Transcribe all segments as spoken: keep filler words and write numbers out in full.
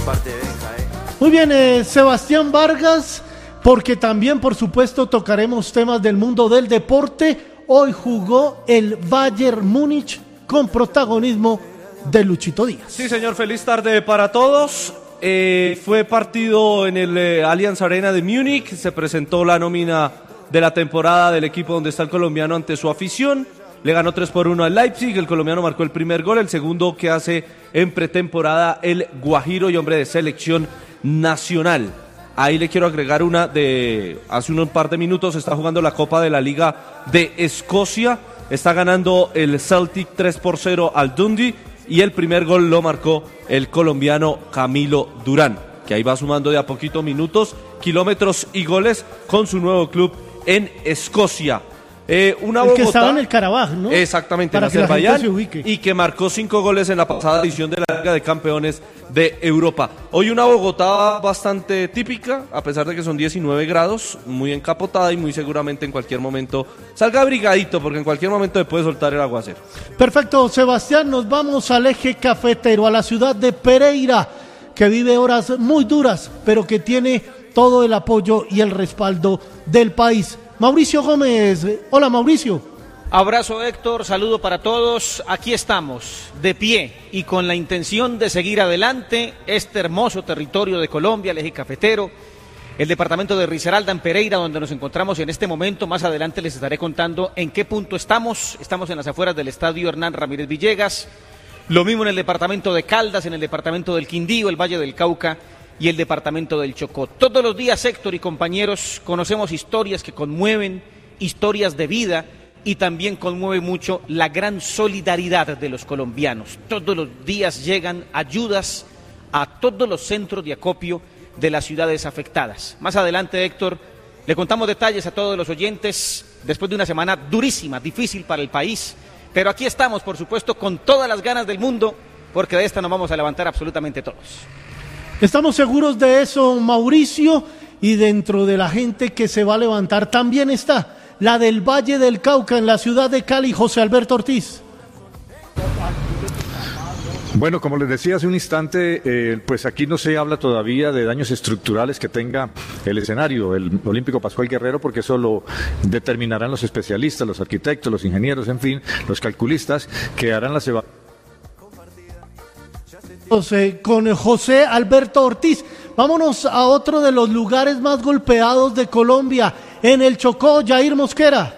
parte de Benja, ¿eh? Muy bien, eh, Sebastián Vargas, porque también, por supuesto, tocaremos temas del mundo del deporte. Hoy jugó el Bayern Múnich con protagonismo de Luchito Díaz. Sí, señor, feliz tarde para todos. Eh, fue partido en el eh, Allianz Arena de Múnich, se presentó la nómina de la temporada del equipo donde está el colombiano ante su afición. Le ganó tres por uno al Leipzig, el colombiano marcó el primer gol, el segundo que hace en pretemporada el Guajiro y hombre de selección nacional. Ahí le quiero agregar una de hace un par de minutos, está jugando la Copa de la Liga de Escocia, está ganando el Celtic tres por cero al Dundee y el primer gol lo marcó el colombiano Camilo Durán, que ahí va sumando de a poquito minutos, kilómetros y goles con su nuevo club en Escocia. Eh, una el Bogotá, que estaba en el Karabaj, ¿no? Exactamente, para en Azerbaiyán, que y que marcó cinco goles en la pasada edición de la Liga de Campeones de Europa. Hoy una Bogotá bastante típica, a pesar de que son diecinueve grados, muy encapotada y muy seguramente en cualquier momento salga abrigadito, porque en cualquier momento le puede soltar el aguacero. Perfecto, Sebastián, nos vamos al eje cafetero, a la ciudad de Pereira, que vive horas muy duras, pero que tiene todo el apoyo y el respaldo del país. Mauricio Gómez, hola Mauricio. Abrazo Héctor, saludo para todos, aquí estamos, de pie y con la intención de seguir adelante este hermoso territorio de Colombia, el eje cafetero, el departamento de Risaralda en Pereira, donde nos encontramos en este momento. Más adelante les estaré contando en qué punto estamos, estamos en las afueras del estadio Hernán Ramírez Villegas, lo mismo en el departamento de Caldas, en el departamento del Quindío, el Valle del Cauca y el departamento del Chocó. Todos los días, Héctor y compañeros, conocemos historias que conmueven, historias de vida, y también conmueve mucho la gran solidaridad de los colombianos. Todos los días llegan ayudas a todos los centros de acopio de las ciudades afectadas. Más adelante, Héctor, le contamos detalles a todos los oyentes después de una semana durísima, difícil para el país, pero aquí estamos, por supuesto, con todas las ganas del mundo, porque de esta nos vamos a levantar absolutamente todos. Estamos seguros de eso, Mauricio, y dentro de la gente que se va a levantar también está la del Valle del Cauca, en la ciudad de Cali, José Alberto Ortiz. Bueno, como les decía hace un instante, eh, pues aquí no se habla todavía de daños estructurales que tenga el escenario, el Olímpico Pascual Guerrero, porque eso lo determinarán los especialistas, los arquitectos, los ingenieros, en fin, los calculistas, que harán las evaluaciones. Con José Alberto Ortiz. Vámonos a otro de los lugares más golpeados de Colombia, en el Chocó, Jair Mosquera.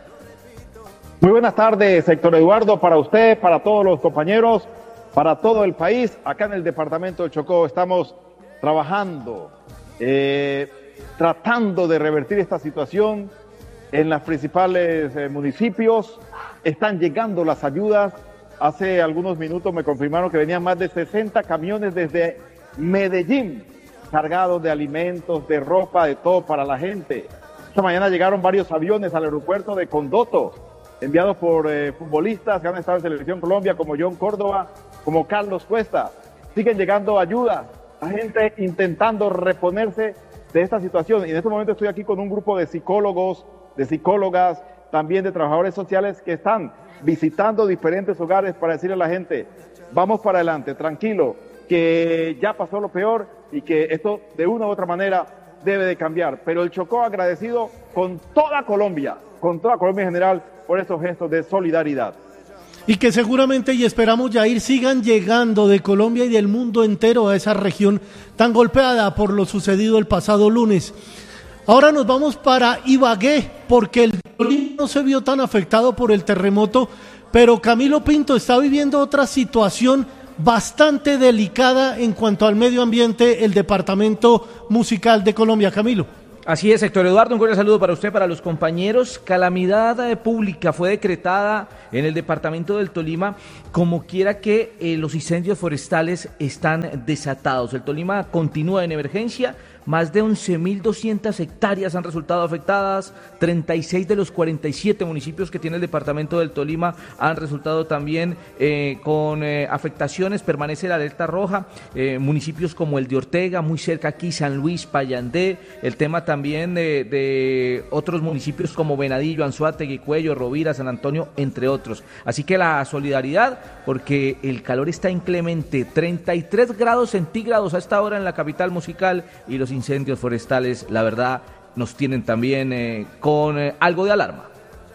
Muy buenas tardes, Héctor Eduardo, para usted, para todos los compañeros, para todo el país. Acá en el departamento del Chocó estamos trabajando, eh, tratando de revertir esta situación en los principales eh, municipios. Están llegando las ayudas. Hace algunos minutos me confirmaron que venían más de sesenta camiones desde Medellín, cargados de alimentos, de ropa, de todo para la gente. Esta mañana llegaron varios aviones al aeropuerto de Condoto, enviados por eh, futbolistas que han estado en Selección Colombia, como John Córdoba, como Carlos Cuesta. Siguen llegando ayudas, la gente intentando reponerse de esta situación. Y en este momento estoy aquí con un grupo de psicólogos, de psicólogas, también de trabajadores sociales que están visitando diferentes hogares para decirle a la gente, vamos para adelante, tranquilo, que ya pasó lo peor y que esto de una u otra manera debe de cambiar. Pero el Chocó agradecido con toda Colombia, con toda Colombia en general, por estos gestos de solidaridad. Y que seguramente, y esperamos, Jair, sigan llegando de Colombia y del mundo entero a esa región tan golpeada por lo sucedido el pasado lunes. Ahora nos vamos para Ibagué, porque el Tolima no se vio tan afectado por el terremoto, pero Camilo Pinto está viviendo otra situación bastante delicada en cuanto al medio ambiente, el Departamento Musical de Colombia. Camilo. Así es, Héctor Eduardo, un cordial saludo para usted, para los compañeros. Calamidad eh, pública fue decretada en el departamento del Tolima, como quiera que eh, los incendios forestales están desatados. El Tolima continúa en emergencia. Más de once mil doscientas hectáreas han resultado afectadas, treinta y seis de los cuarenta y siete municipios que tiene el departamento del Tolima han resultado también eh, con eh, afectaciones, permanece la alerta roja, eh, municipios como el de Ortega, muy cerca aquí, San Luis, Payandé, el tema también también de, de otros municipios como Venadillo, Anzoátegui, Cuello, Rovira, San Antonio, entre otros. Así que la solidaridad, porque el calor está inclemente, treinta y tres grados centígrados a esta hora en la capital musical, y los incendios forestales, la verdad, nos tienen también eh, con eh, algo de alarma.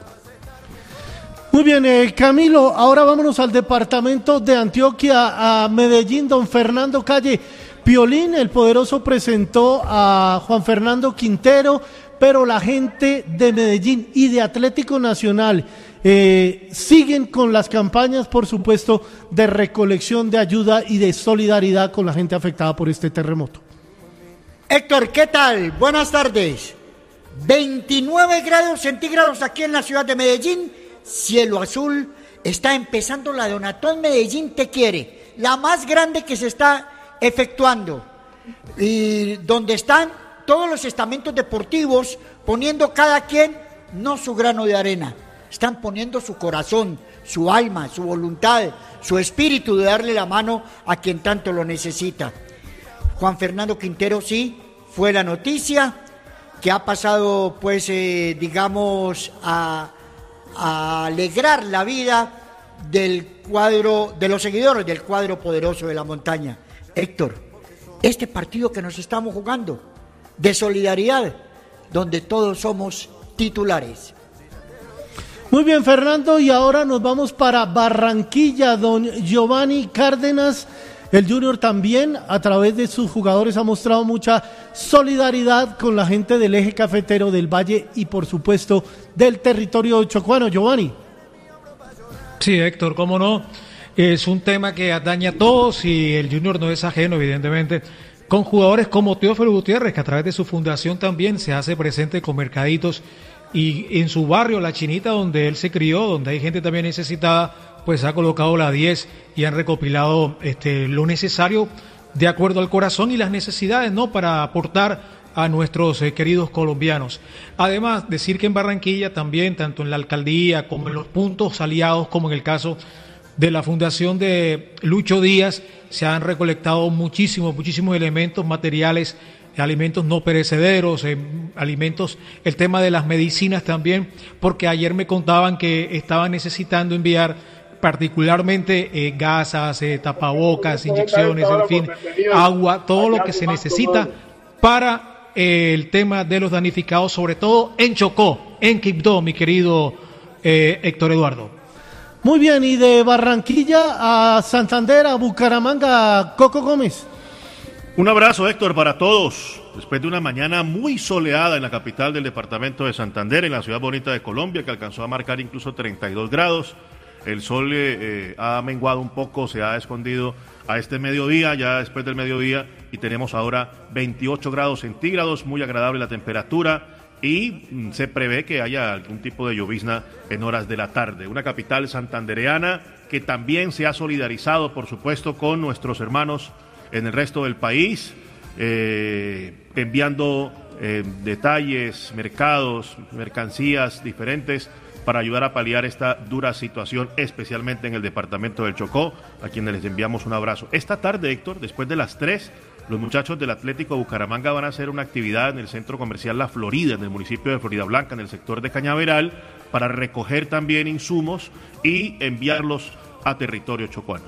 Muy bien, eh, Camilo, ahora vámonos al departamento de Antioquia, a Medellín. Don Fernando Calle. Piolín, el poderoso, presentó a Juan Fernando Quintero, pero la gente de Medellín y de Atlético Nacional eh, siguen con las campañas, por supuesto, de recolección de ayuda y de solidaridad con la gente afectada por este terremoto. Héctor, ¿qué tal? Buenas tardes. veintinueve grados centígrados aquí en la ciudad de Medellín, cielo azul. Está empezando la Donatón Medellín Te Quiere, la más grande que se está efectuando, y donde están todos los estamentos deportivos poniendo cada quien no su grano de arena, están poniendo su corazón, su alma, su voluntad, su espíritu de darle la mano a quien tanto lo necesita. Juan Fernando Quintero sí fue la noticia que ha pasado, pues eh, digamos a, a alegrar la vida del cuadro, de los seguidores del cuadro poderoso de la montaña. Héctor, este partido que nos estamos jugando, de solidaridad, donde todos somos titulares. Muy bien, Fernando, y ahora nos vamos para Barranquilla. Don Giovanni Cárdenas, el Junior también, a través de sus jugadores, ha mostrado mucha solidaridad con la gente del eje cafetero del Valle y, por supuesto, del territorio chocuano. Giovanni. Sí, Héctor, cómo no. Es un tema que atañe a todos y el Junior no es ajeno, evidentemente, con jugadores como Teófilo Gutiérrez, que a través de su fundación también se hace presente con mercaditos, y en su barrio, La Chinita, donde él se crió, donde hay gente también necesitada, pues ha colocado la diez y han recopilado este, lo necesario de acuerdo al corazón y las necesidades, ¿no?, para aportar a nuestros eh, queridos colombianos. Además, decir que en Barranquilla también, tanto en la alcaldía como en los puntos aliados, como en el caso de la fundación de Lucho Díaz, se han recolectado muchísimos, muchísimos elementos materiales, alimentos no perecederos, eh, alimentos, el tema de las medicinas también, porque ayer me contaban que estaban necesitando enviar particularmente eh, gasas, eh, tapabocas, inyecciones, en fin, agua, todo lo que se necesita para eh, el tema de los damnificados, sobre todo en Chocó, en Quibdó, mi querido eh, Héctor Eduardo. Muy bien, y de Barranquilla a Santander, a Bucaramanga, Coco Gómez. Un abrazo, Héctor, para todos. Después de una mañana muy soleada en la capital del departamento de Santander, en la ciudad bonita de Colombia, que alcanzó a marcar incluso treinta y dos grados, el sol eh, eh, ha menguado un poco, se ha escondido a este mediodía, ya después del mediodía, y tenemos ahora veintiocho grados centígrados, muy agradable la temperatura, y mm, se prevé que haya algún tipo de llovizna en horas de la tarde. Una capital santandereana que también se ha solidarizado, por supuesto, con nuestros hermanos en el resto del país, eh, enviando eh, detalles, mercados, mercancías diferentes para ayudar a paliar esta dura situación, especialmente en el departamento del Chocó, a quienes les enviamos un abrazo. Esta tarde, Héctor, después de las tres, los muchachos del Atlético Bucaramanga van a hacer una actividad en el centro comercial La Florida, en el municipio de Florida Blanca, en el sector de Cañaveral, para recoger también insumos y enviarlos a territorio chocuano.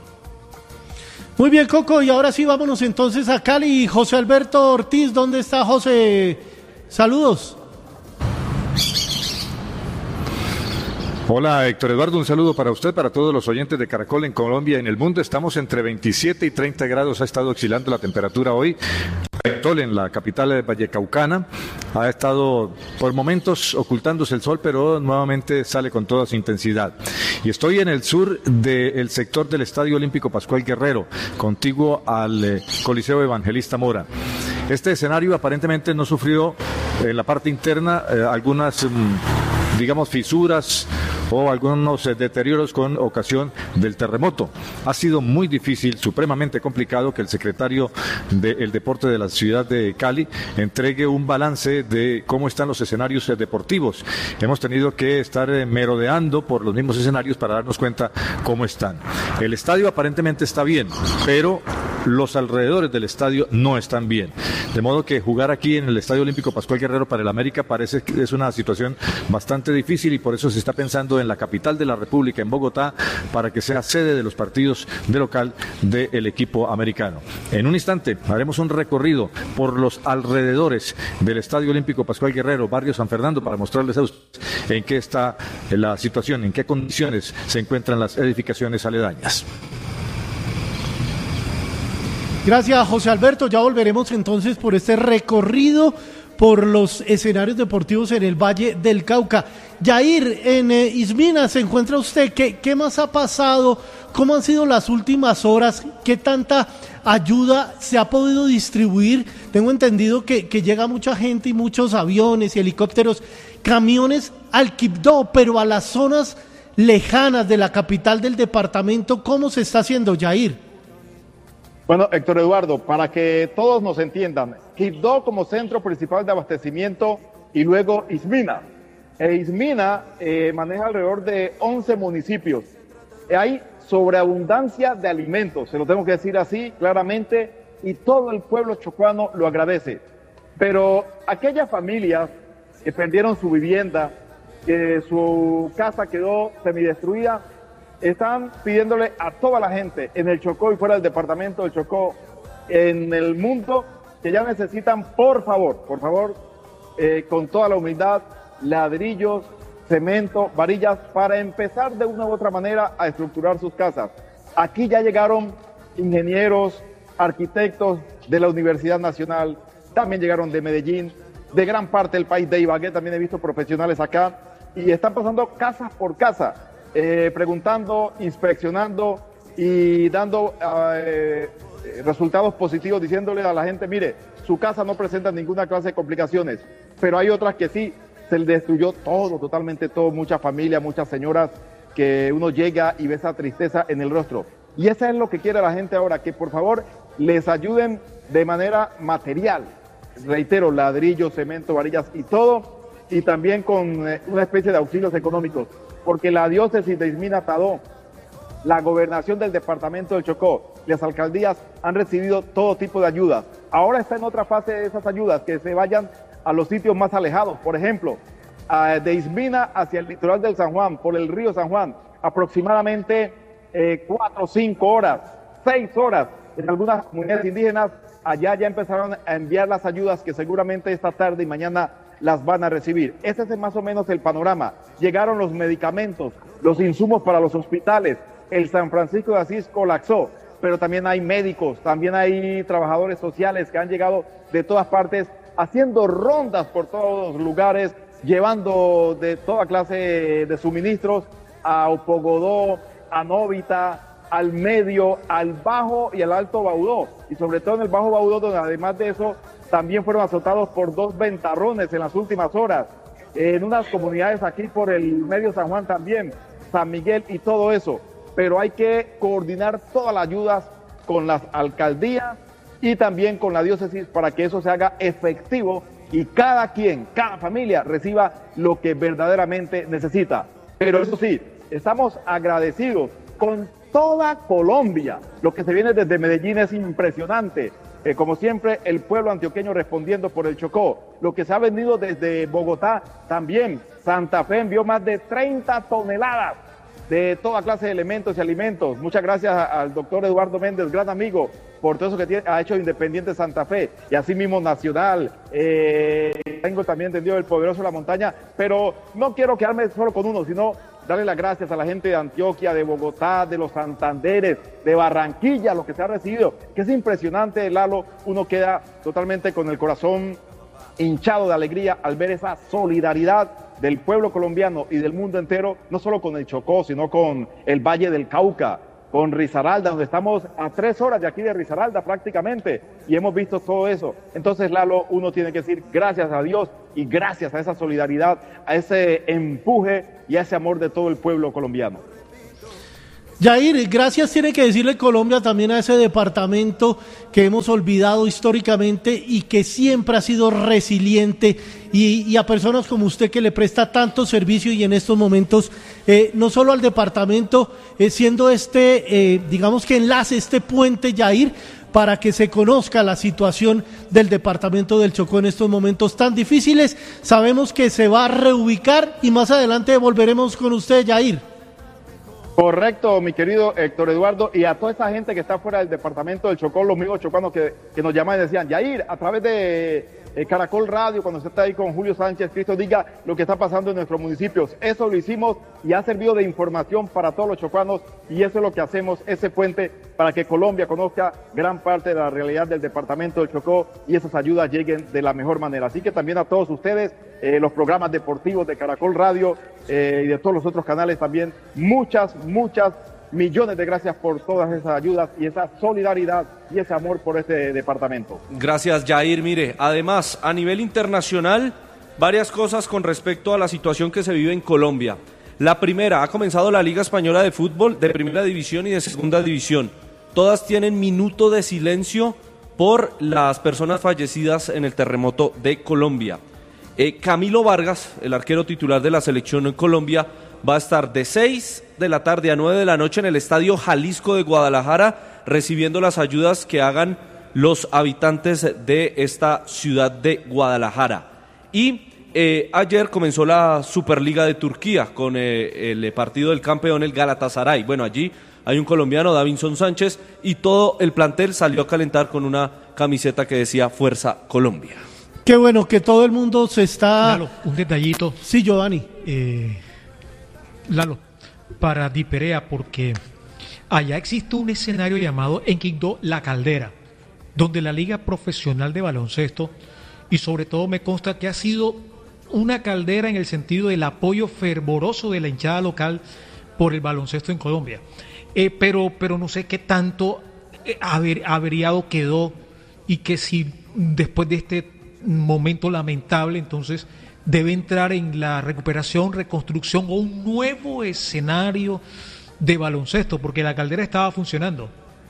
Muy bien, Coco, y ahora sí vámonos entonces a Cali. José Alberto Ortiz, ¿dónde está José? Saludos. Hola, Héctor Eduardo, un saludo para usted, para todos los oyentes de Caracol en Colombia y en el mundo. Estamos entre veintisiete y treinta grados, ha estado oscilando la temperatura hoy. En la capital vallecaucana ha estado por momentos ocultándose el sol, pero nuevamente sale con toda su intensidad. Y estoy en el sur del sector del Estadio Olímpico Pascual Guerrero, contiguo al eh, Coliseo Evangelista Mora. Este escenario aparentemente no sufrió en la parte interna eh, algunas, mm, digamos, fisuras o algunos eh, deterioros con ocasión del terremoto. Ha sido muy difícil, supremamente complicado, que el secretario del Deporte de la ciudad de Cali entregue un balance de cómo están los escenarios eh, deportivos. Hemos tenido que estar eh, merodeando por los mismos escenarios para darnos cuenta cómo están. El estadio aparentemente está bien, pero los alrededores del estadio no están bien. De modo que jugar aquí en el Estadio Olímpico Pascual Guerrero para el América parece que es una situación bastante difícil y por eso se está pensando en la capital de la República, en Bogotá, para que sea sede de los partidos de local del equipo americano. En un instante haremos un recorrido por los alrededores del Estadio Olímpico Pascual Guerrero, barrio San Fernando, para mostrarles a ustedes en qué está la situación, en qué condiciones se encuentran las edificaciones aledañas. Gracias, José Alberto. Ya volveremos entonces por este recorrido por los escenarios deportivos en el Valle del Cauca. Yair, en eh, Ismina se encuentra usted. ¿Qué, ¿Qué más ha pasado? ¿Cómo han sido las últimas horas? ¿Qué tanta ayuda se ha podido distribuir? Tengo entendido que, que llega mucha gente y muchos aviones y helicópteros, camiones al Quibdó, pero a las zonas lejanas de la capital del departamento. ¿Cómo se está haciendo, Yair? Bueno, Héctor Eduardo, para que todos nos entiendan, Quibdó como centro principal de abastecimiento y luego Ismina. E Ismina eh, maneja alrededor de once municipios. Hay sobreabundancia de alimentos, se lo tengo que decir así claramente, y todo el pueblo chocuano lo agradece. Pero aquellas familias que perdieron su vivienda, que su casa quedó semidestruida, están pidiéndole a toda la gente en el Chocó y fuera del departamento del Chocó, en el mundo, que ya necesitan, por favor, por favor, eh, con toda la humildad, ladrillos, cemento, varillas, para empezar de una u otra manera a estructurar sus casas. Aquí ya llegaron ingenieros, arquitectos de la Universidad Nacional, también llegaron de Medellín, de gran parte del país, de Ibagué, también he visto profesionales acá, y están pasando casa por casa, Eh, preguntando, inspeccionando y dando eh, resultados positivos, diciéndole a la gente, mire, su casa no presenta ninguna clase de complicaciones, pero hay otras que sí, se le destruyó todo, totalmente todo, muchas familias, muchas señoras, que uno llega y ve esa tristeza en el rostro. Y eso es lo que quiere la gente ahora, que por favor les ayuden de manera material, reitero, ladrillos, cemento, varillas y todo, y también con eh, una especie de auxilios económicos, porque la diócesis de Ismina Tadó, la gobernación del departamento del Chocó, las alcaldías han recibido todo tipo de ayudas. Ahora está en otra fase de esas ayudas, que se vayan a los sitios más alejados. Por ejemplo, de Ismina hacia el litoral del San Juan, por el río San Juan, aproximadamente eh, cuatro, cinco horas, seis horas. En algunas comunidades indígenas, allá ya empezaron a enviar las ayudas que seguramente esta tarde y mañana las van a recibir. Ese es más o menos el panorama. Llegaron los medicamentos, los insumos para los hospitales. El San Francisco de Asís colapsó, pero también hay médicos, también hay trabajadores sociales que han llegado de todas partes, haciendo rondas por todos los lugares, llevando de toda clase de suministros a Opogodó, a Novita, al Medio, al Bajo y al Alto Baudó. Y sobre todo en el Bajo Baudó, donde además de eso también fueron azotados por dos ventarrones en las últimas horas. En unas comunidades aquí por el Medio San Juan también, San Miguel y todo eso. Pero hay que coordinar todas las ayudas con las alcaldías y también con la diócesis para que eso se haga efectivo y cada quien, cada familia reciba lo que verdaderamente necesita. Pero eso sí, estamos agradecidos con toda Colombia. Lo que se viene desde Medellín es impresionante. Eh, como siempre, el pueblo antioqueño respondiendo por el Chocó. Lo que se ha vendido desde Bogotá también. Santa Fe envió más de treinta toneladas de toda clase de elementos y alimentos. Muchas gracias al doctor Eduardo Méndez, gran amigo, por todo eso que tiene, ha hecho Independiente Santa Fe y así mismo Nacional. Eh, tengo también entendido el Poderoso de la Montaña, pero no quiero quedarme solo con uno, sino darle las gracias a la gente de Antioquia, de Bogotá, de los Santanderes, de Barranquilla, lo que se ha recibido, que es impresionante, Lalo. Uno queda totalmente con el corazón hinchado de alegría al ver esa solidaridad del pueblo colombiano y del mundo entero, no solo con el Chocó, sino con el Valle del Cauca, con Risaralda, donde estamos a tres horas de aquí de Risaralda prácticamente, y hemos visto todo eso. Entonces, Lalo, uno tiene que decir gracias a Dios y gracias a esa solidaridad, a ese empuje y a ese amor de todo el pueblo colombiano. Yair, gracias tiene que decirle Colombia también a ese departamento que hemos olvidado históricamente y que siempre ha sido resiliente, y, y a personas como usted que le presta tanto servicio y en estos momentos, eh, no solo al departamento, eh, siendo este, eh, digamos que enlace, este puente, Yair, para que se conozca la situación del departamento del Chocó en estos momentos tan difíciles. Sabemos que se va a reubicar y más adelante volveremos con usted, Yair. Correcto, mi querido Héctor Eduardo, y a toda esa gente que está fuera del departamento del Chocó, los amigos chocanos que, que nos llaman y decían, Yair, a través de eh, Caracol Radio, cuando usted está ahí con Julio Sánchez, Cristo diga lo que está pasando en nuestros municipios. Eso lo hicimos y ha servido de información para todos los chocanos, y eso es lo que hacemos, ese puente para que Colombia conozca gran parte de la realidad del departamento del Chocó y esas ayudas lleguen de la mejor manera. Así que también a todos ustedes, eh, los programas deportivos de Caracol Radio eh, y de todos los otros canales también, muchas, muchas millones de gracias por todas esas ayudas y esa solidaridad y ese amor por este departamento. Gracias, Yair. Mire, además, a nivel internacional, varias cosas con respecto a la situación que se vive en Colombia. La primera, ha comenzado la Liga Española de Fútbol de Primera División y de Segunda División. Todas tienen minuto de silencio por las personas fallecidas en el terremoto de Colombia. Eh, Camilo Vargas, el arquero titular de la selección en Colombia, va a estar de seis de la tarde a nueve de la noche en el Estadio Jalisco de Guadalajara, recibiendo las ayudas que hagan los habitantes de esta ciudad de Guadalajara. Y eh, ayer comenzó la Superliga de Turquía con eh, el partido del campeón, el Galatasaray. Bueno, allí hay un colombiano, Davinson Sánchez, y todo el plantel salió a calentar con una camiseta que decía Fuerza Colombia. Qué bueno que todo el mundo se está... Lalo, un detallito. Sí, Giovanni. Eh, Lalo, para Diperea, porque allá existe un escenario llamado en Quindó La Caldera, donde la Liga Profesional de Baloncesto, y sobre todo me consta que ha sido una caldera en el sentido del apoyo fervoroso de la hinchada local por el baloncesto en Colombia. Eh, pero, pero no sé qué tanto eh, aver, averiado quedó, y que si después de este momento lamentable entonces debe entrar en la recuperación, reconstrucción o un nuevo escenario de baloncesto, porque la caldera estaba funcionando.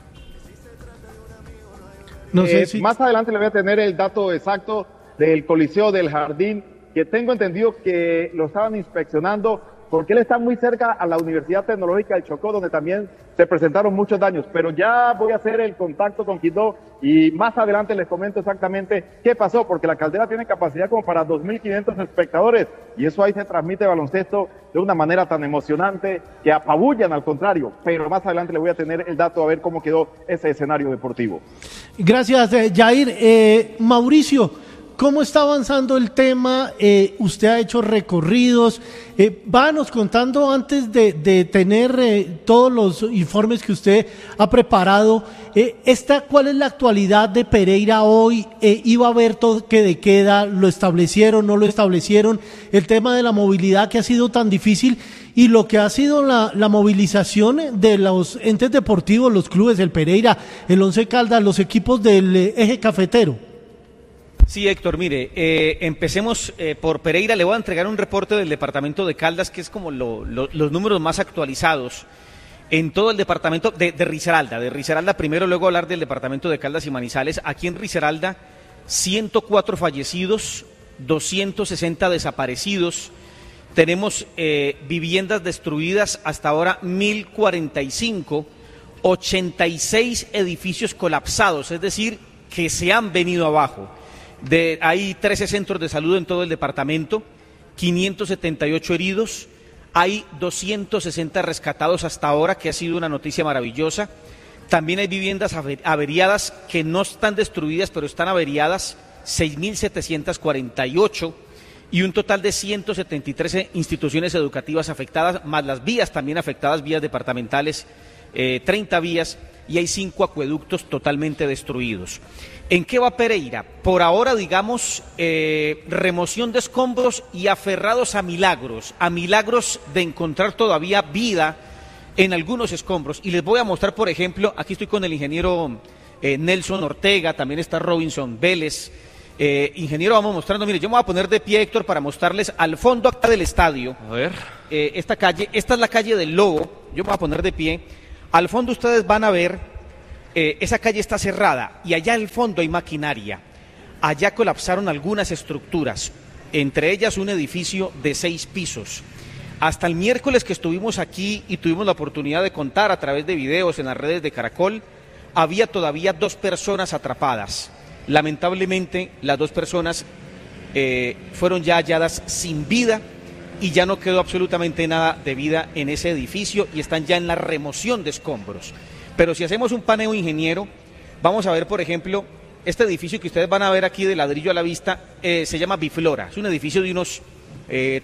No sé eh, si... Más adelante le voy a tener el dato exacto del Coliseo del Jardín, que tengo entendido que lo estaban inspeccionando porque él está muy cerca a la Universidad Tecnológica del Chocó, donde también se presentaron muchos daños. Pero ya voy a hacer el contacto con Quindó y más adelante les comento exactamente qué pasó, porque la caldera tiene capacidad como para dos mil quinientos espectadores, y eso ahí se transmite baloncesto de una manera tan emocionante que apabullan, al contrario. Pero más adelante le voy a tener el dato a ver cómo quedó ese escenario deportivo. Gracias, eh, Yair. Eh, Mauricio, ¿cómo está avanzando el tema? Eh, usted ha hecho recorridos. Eh, vános contando antes de, de tener eh, todos los informes que usted ha preparado. Eh, esta, ¿cuál es la actualidad de Pereira hoy? Eh, ¿Iba a haber toque de queda? ¿Lo establecieron? ¿No lo establecieron? El tema de la movilidad que ha sido tan difícil y lo que ha sido la, la movilización de los entes deportivos, los clubes, el Pereira, el Once Caldas, los equipos del eh, eje cafetero. Sí, Héctor, mire, eh, empecemos eh, por Pereira. Le voy a entregar un reporte del departamento de Caldas, que es como lo, lo, los números más actualizados en todo el departamento de, de Risaralda. De Risaralda primero, luego hablar del departamento de Caldas y Manizales. Aquí en Risaralda, ciento cuatro fallecidos, doscientos sesenta desaparecidos. Tenemos eh, viviendas destruidas hasta ahora mil cuarenta y cinco, ochenta y seis edificios colapsados, es decir, que se han venido abajo. De, hay trece centros de salud en todo el departamento, quinientos setenta y ocho heridos, hay doscientos sesenta rescatados hasta ahora, que ha sido una noticia maravillosa. También hay viviendas averiadas que no están destruidas, pero están averiadas, seis mil setecientos cuarenta y ocho, y un total de ciento setenta y tres instituciones educativas afectadas, más las vías también afectadas, vías departamentales, eh, treinta vías, y hay cinco acueductos totalmente destruidos. ¿En qué va Pereira? Por ahora, digamos, eh, remoción de escombros y aferrados a milagros, a milagros de encontrar todavía vida en algunos escombros. Y les voy a mostrar, por ejemplo, aquí estoy con el ingeniero eh, Nelson Ortega, también está Robinson Vélez. Eh, ingeniero, vamos mostrando, mire, yo me voy a poner de pie, Héctor, para mostrarles al fondo acá del estadio. A ver. Eh, esta calle, esta es la calle del Lobo, yo me voy a poner de pie. Al fondo ustedes van a ver, eh, esa calle está cerrada y allá al fondo hay maquinaria. Allá colapsaron algunas estructuras, entre ellas un edificio de seis pisos. Hasta el miércoles que estuvimos aquí y tuvimos la oportunidad de contar a través de videos en las redes de Caracol, había todavía dos personas atrapadas. Lamentablemente, las dos personas eh, fueron ya halladas sin vida y ya no quedó absolutamente nada de vida en ese edificio y están ya en la remoción de escombros. Pero si hacemos un paneo ingeniero, vamos a ver, por ejemplo, este edificio que ustedes van a ver aquí de ladrillo a la vista, eh, se llama Biflora. Es un edificio de unos eh,